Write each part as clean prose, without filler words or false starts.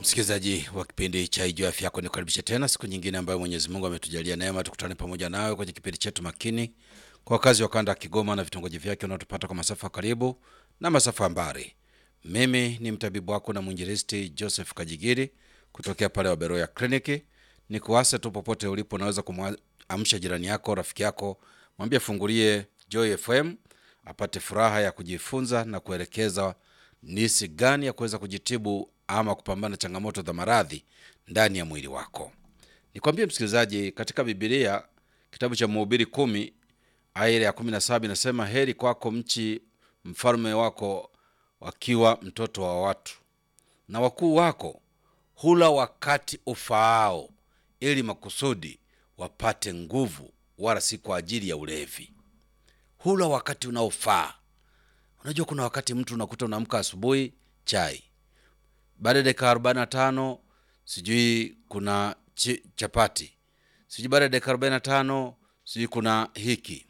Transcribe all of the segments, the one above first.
Msikilizaji wa kipindi cha Ijue Afya Yako, nikukaribisha tena siku nyingine ambayo Mwenyezi Mungu ametujalia neema tukutane pamoja nawe kwenye kipindi chetu makini kwa wakazi wa kanda ya Kigoma na vitongoji vyake unaotupata kwa masafa karibu na masafa mbali. Mimi ni mtabibu wako na mwinjilisti Joseph Kajigiri kutokea pale Waberoya Clinic. Nikuase tu popote ulipo, unaweza kumwamsha jirani yako, rafiki yako, mwambie fungulie Joy FM apate furaha ya kujifunza na kuelekeza nisi gani ya kuweza kujitibu ama kupambana changamoto za maradhi ndani ya mwili wako. Nikwambie msikilizaji, katika Biblia kitabu cha Mhubiri 10 aya ya 17 inasema, heri kwako mchi mfalme wako wakiwa mtoto wa watu, na wakuu wako hula wakati ufaao, ili makusudi wapate nguvu, wala si kwa ajili ya ulevi. Hula wakati unaofaa. Unajua kuna wakati mtu unakuta unaamka asubuhi chai, baada ya dakika 45 sijui kuna chapati, sijui baada ya dakika 45 sijui kuna hiki.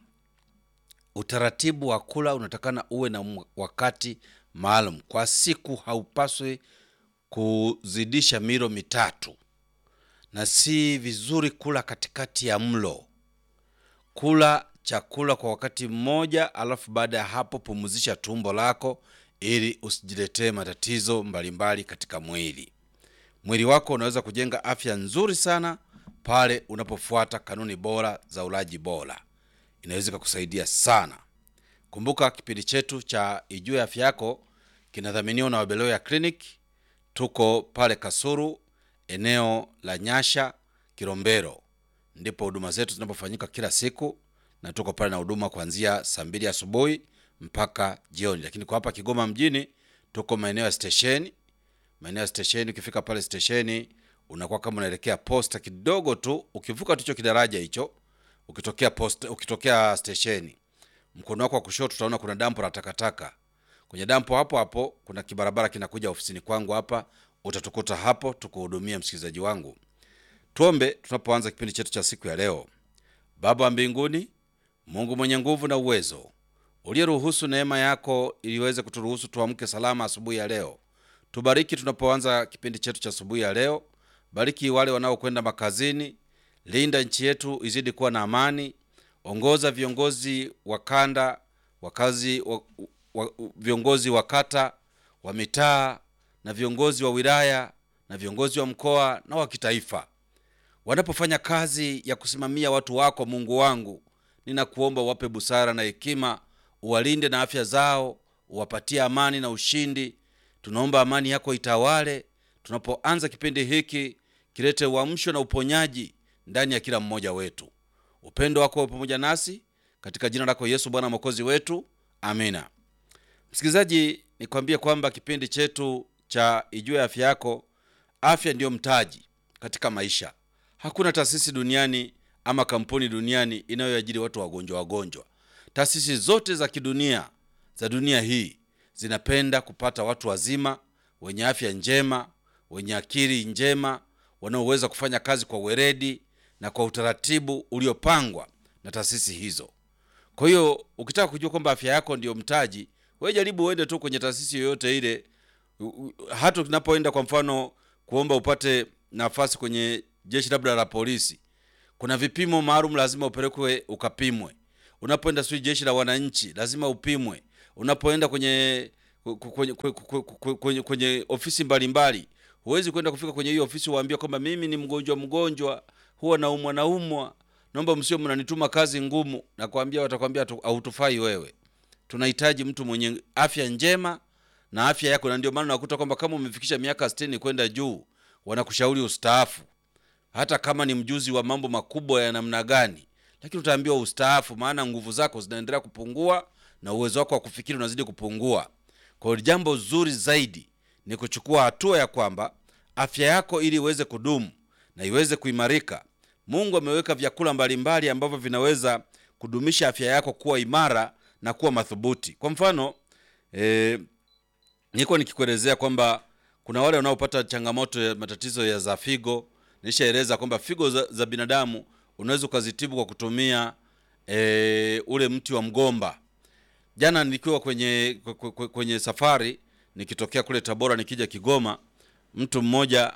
Utaratibu wa kula unatakana uwe na wakati maalum. Kwa siku haupaswi kuzidisha milo mitatu, na si vizuri kula katikati ya mlo. Kula chakula kwa wakati mmoja, alafu baada ya hapo pumzisha tumbo lako ili usijiletee matatizo mbalimbali katika mwili. Mwili wako unaweza kujenga afya nzuri sana pale unapofuata kanuni bora za ulaji bora. Inaweza kukusaidia sana. Kumbuka kipindi chetu cha Ijue Afya Yako kinadhaminiwa na Waberoya Clinic. Tuko pale Kasuru, eneo la Nyasha, Kilombero. Ndipo huduma zetu zinapofanyika kila siku, na tuko pale na huduma kuanzia saa 2 asubuhi mpaka jioni. Lakini kwa hapa Kigoma mjini tuko maeneo ya stesheni. Maeneo ya stesheni, ukifika pale stesheni unakuwa kama unaelekea posta kidogo tu, ukivuka tucho kidaraja hicho, ukitokea posta, ukitokea stesheni, mkono wako wa kushoto utaona kuna dampo la takataka. Kwenye dampo hapo hapo kuna kibarabara kinakuja ofisini kwangu hapa, utatukuta hapo tukuhudumia. Msikilizaji wangu, tuombe tunapoanza kipindi chetu cha siku ya leo. Baba wa mbinguni, Mungu mwenye nguvu na uwezo, uliyeruhusu neema yako iliweze kuturuhusu tuamke salama asubuhi ya leo, tubariki tunapoanza kipindi chetu cha asubuhi ya leo. Bariki wale wanaokwenda makazini, linda nchi yetu izidi kuwa na amani. Ongoza viongozi wa kanda, viongozi wa kata, wa mitaa, na viongozi wa wilaya, na viongozi wa mkoa na wa kitaifa, wanapofanya kazi ya kusimamia watu wako. Mungu wangu, ninakuomba wape busara na hekima, uwalinde na afya zao, uwapatie amani na ushindi. Tunaomba amani yako itawale tunapoanza kipindi hiki, kilete uamsho na uponyaji ndani ya kila mmoja wetu. Upendo wako pamoja nasi, katika jina lako Yesu Bwana Mwokozi wetu, amina. Msikilizaji, nikwambie kwamba kipindi chetu cha Ijue Afya Yako, afya ndiyo mtaji katika maisha. Hakuna taasisi duniani ama kampuni duniani inayoajiri watu wagonjwa. Taasisi zote za kidunia, za dunia hii, zinapenda kupata watu wazima, wenye afya njema, wenye akili njema, wanaoweza kufanya kazi kwa weledi na kwa utaratibu uliopangwa na taasisi hizo. Kwa hiyo ukitaka kujua kwamba afya yako ndiyo mtaji, wewe jaribu uende tu kwenye taasisi yoyote ile. Hata tunapoenda kwa mfano kuomba upate nafasi kwenye jeshi labda la polisi, kuna vipimo maalum lazima upelekwe ukapimwe. Unapoenda sui jeshi la wananchi lazima upimwe. Unapoenda kwenye ofisi mbalimbali, huwezi kwenda kufika kwenye hiyo ofisi uambie kwamba mimi ni mgonjwa, huwa naumwa, naomba msio mnanituma kazi ngumu. Na kuambia, watakwambia hautufai wewe. Tunahitaji mtu mwenye afya njema na afya yako. Na ndio maana unakuta kwamba kama umefikisha miaka 60 kwenda juu, wanakushauri ustaafu. Hata kama ni mjuzi wa mambo makubwa ya namna gani, lakini utaambiwa ustaafu, maana nguvu zako zinaendelea kupungua na uwezo wako wa kufikiri unazidi kupungua. Kwa hiyo jambo zuri zaidi ni kuchukua hatua ya kwamba afya yako ili iweze kudumu na iweze kuimarika, Mungu ameweka vyakula mbalimbali ambavyo vinaweza kudumisha afya yako kuwa imara na kuwa madhubuti. Kwa mfano, niko nikikuelezea kwamba kuna wale wanaopata changamoto ya matatizo ya za figo. Nishaeleza kwamba figo za binadamu unaweza kuzitibu kwa kutumia ule mti wa mgomba. Jana nilikuwa kwenye safari nikitokea kule Tabora nikija Kigoma, mtu mmoja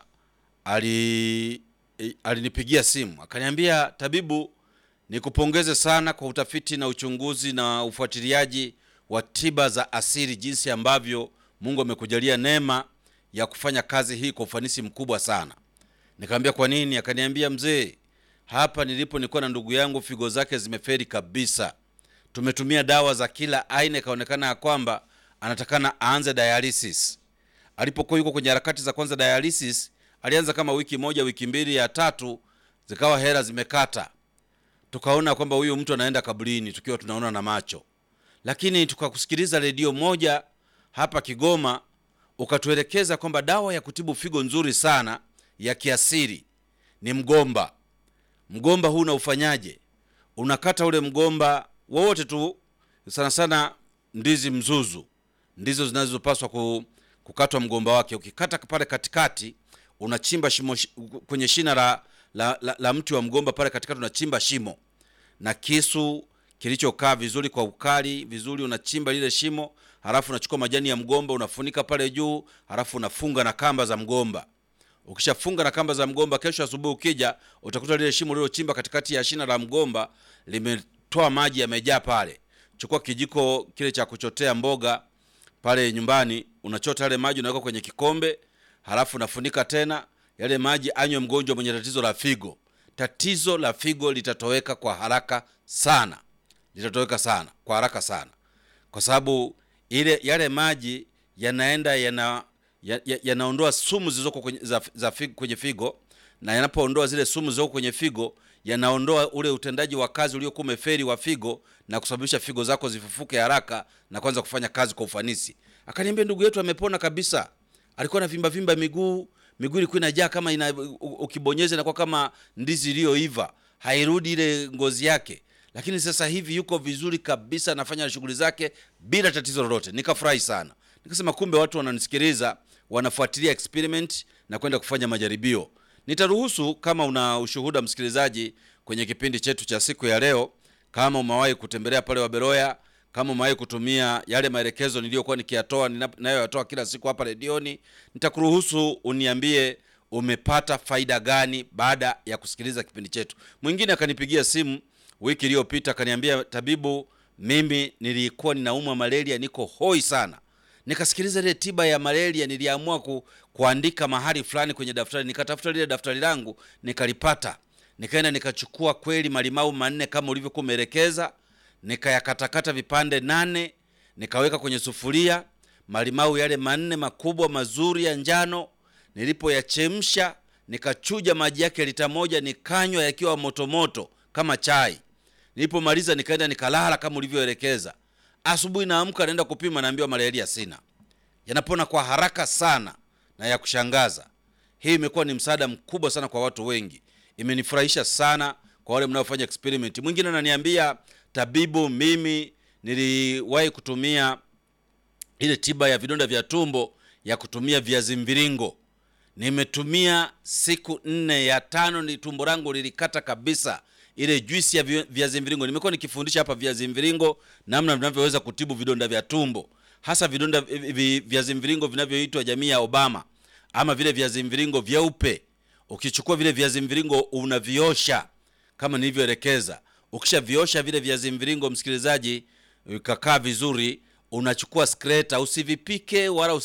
alinipigia simu akaniambia, tabibu, nikupongeze sana kwa utafiti na uchunguzi na ufuatiliaji wa tiba za asili, jinsi ambavyo Mungu amekujalia neema ya kufanya kazi hii kwa ufanisi mkubwa sana. Nikamwambia kwa nini? Akaniambia, mzee, hapa nilipo nilikuwa na ndugu yangu figo zake zimeferi kabisa. Tumetumia dawa za kila aina, ikaonekana ya kwamba anatakana aanze dialysis. Alipokuwa yuko kwenye harakati za kwanza dialysis, alianza kama wiki moja, wiki mbili, ya tatu zikawa hela zimekata. Tukaona kwamba huyu mtu anaenda kaburini, tukiwa tunaona na macho. Lakini tukakusikiliza redio moja hapa Kigoma, ukatuelekeza kwamba dawa ya kutibu figo nzuri sana ya kiasili ni mgomba. Mgomba huu unaufanyaje? Unakata ule mgomba wote tu, sana sana ndizi mzuzu ndizo zinazopaswa kukatwa mgomba wake. Ukikata pale katikati, unachimba shimo kwenye shina la mti wa mgomba pale katikati, unachimba shimo na kisu kilichokaa vizuri kwa ukali vizuri, unachimba lile shimo, halafu unachukua majani ya mgomba unafunika pale juu, halafu unafunga na kamba za mgomba. Ukishafunga na kamba za mgomba, kesho asubuhi ukija utakuta lile shimo lilochimba katikati ya shina la mgomba limetoa maji yamejaa pale. Chukua kijiko kile cha kuchotea mboga pale nyumbani, unachota yale maji, unaweka kwenye kikombe, halafu unafunika tena. Yale maji anywe mgonjwa mwenye tatizo la figo. Tatizo la figo litatoweka kwa haraka sana. Litatoweka sana kwa haraka sana. Kwa sababu yale maji yanaenda yanaondoa sumu zilizoko kwenye figo, na yanapoondoa zile sumu zilizoko kwenye figo, yanaondoa ule utendaji wa kazi uliokuwa umeferi wa figo, na kusababisha figo zako zifufuke haraka na kuanza kufanya kazi kwa ufanisi. Akaniambia ndugu yetu amepona kabisa. Alikuwa na vimba miguu ilikuwa inajaa kama ukibonyeza na kwa kama ndizi iliyoiva, hairudi ile ngozi yake. Lakini sasa hivi yuko vizuri kabisa, anafanya shughuli zake bila tatizo lolote. Nikafurahi sana. Nikasema kumbe watu wananisikiliza, wanafuatilia experiment na kwenda kufanya majaribio. Nitaruhusu kama una ushuhuda, msikilizaji, kwenye kipindi chetu cha siku ya leo, kama umewahi kutembelea pale Waberoya, kama umewahi kutumia yale maelekezo niliyokuwa nikiyatoa ninayoyatoa kila siku hapa redioni, nitakuruhusu uniambie umepata faida gani baada ya kusikiliza kipindi chetu. Mwingine akanipigia simu wiki iliyopita akaniambia, tabibu, mimi nilikuwa ninaumwa malaria, niko hoi sana. Nikasikiliza ile tiba ya malaria, niliamua kuandika mahali fulani kwenye daftari. Nikatafuta lile daftari langu nikalipata. Nikaenda nikachukua kweli malimau 4 kama ulivyokuwa umeelekeza, nikayakatakata vipande 8, nikaweka kwenye sufuria. Malimau yale 4 makubwa mazuri ya njano, nilipoyachemsha nikachuja maji yake lita 1, nikanywa yakiwa moto kama chai. Nilipomaliza nikaenda nikalala kama ulivyoelekeza. Asubuhi naamka naenda kupima, naambiwa malaria sina. Yanapona kwa haraka sana na ya kushangaza. Hii imekuwa ni msaada mkubwa sana kwa watu wengi. Imenifurahisha sana kwa wale mnaofanya experiment. Mwingine ananiambia, tabibu, mimi niliwahi kutumia ile tiba ya vidonda vya tumbo ya kutumia viazi mviringo. Nimetumia siku 4, ya 5 ni tumbo langu lilikata kabisa. Ile juisi ya viazi mviringo, nimekuwa nikifundisha hapa viazi mviringo, namna vinavyoweza kutibu vidonda vya tumbo, hasa vidonda viazi mviringo vinavyoitwa jamii ya Obama, ama vile viazi mviringo vyeupe. Ukichukua vile viazi mviringo unaviosha kama nilivyoelekeza. Ukishaviosha vile viazi mviringo, msikilizaji, ukakaa vizuri, unachukua skreta, usivipike wala